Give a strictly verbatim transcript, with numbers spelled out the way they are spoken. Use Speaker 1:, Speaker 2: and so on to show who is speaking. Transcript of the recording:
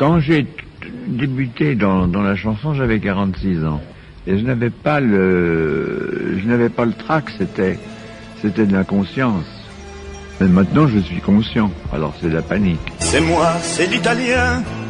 Speaker 1: Quand j'ai débuté dans, dans la chanson, j'avais quarante-six ans. Et je n'avais pas le, je n'avais pas le trac, c'était, c'était de l'inconscience. Mais maintenant, je suis conscient. Alors c'est de la panique.
Speaker 2: C'est moi, c'est l'italien.